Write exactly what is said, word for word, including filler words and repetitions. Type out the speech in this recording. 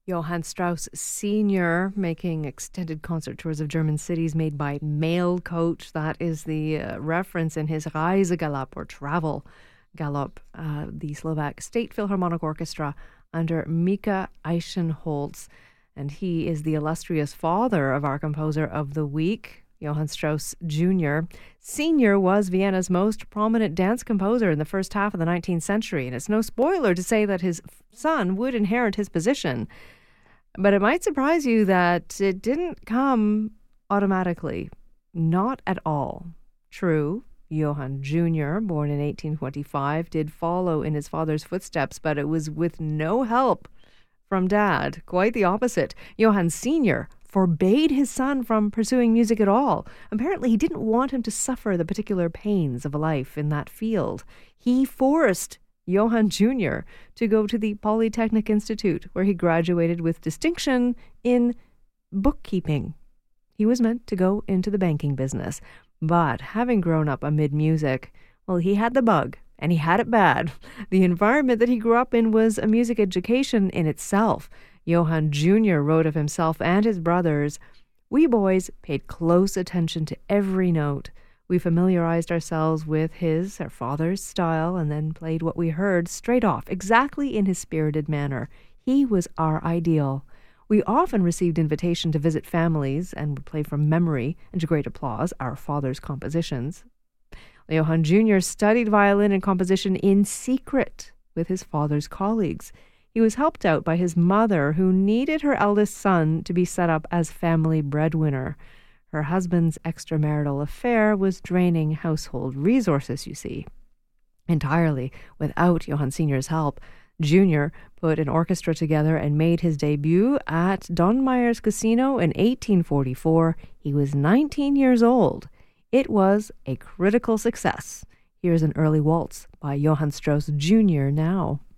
Johann Strauss Senior making extended concert tours of German cities made by Mail Coach. That is the uh, reference in his Reisegalopp or Travel Gallop, uh, the Slovak State Philharmonic Orchestra under Mika Eichenholz. And he is the illustrious father of our composer of the week, Johann Strauss Junior Senior was Vienna's most prominent dance composer in the first half of the nineteenth century, and it's no spoiler to say that his son would inherit his position. But it might surprise you that it didn't come automatically. Not at all. True, Johann Junior, born in eighteen twenty-five, did follow in his father's footsteps, but it was with no help from Dad. Quite the opposite. Johann Senior forbade his son from pursuing music at all. Apparently, he didn't want him to suffer the particular pains of life in that field. He forced Johann Junior to go to the Polytechnic Institute, where he graduated with distinction in bookkeeping. He was meant to go into the banking business, but having grown up amid music, well, he had the bug, and he had it bad. The environment that he grew up in was a music education in itself. Johann Junior wrote of himself and his brothers, "We boys paid close attention to every note. We familiarized ourselves with his, our father's style, and then played what we heard straight off, exactly in his spirited manner. He was our ideal. We often received invitation to visit families and would play from memory, and to great applause, our father's compositions." Johann Junior studied violin and composition in secret with his father's colleagues. He was helped out by his mother, who needed her eldest son to be set up as family breadwinner. Her husband's extramarital affair was draining household resources, you see. Entirely without Johann Senior's help, Junior put an orchestra together and made his debut at Don Meyer's Casino in eighteen forty-four. He was nineteen years old. It was a critical success. Here's an early waltz by Johann Strauss Junior now.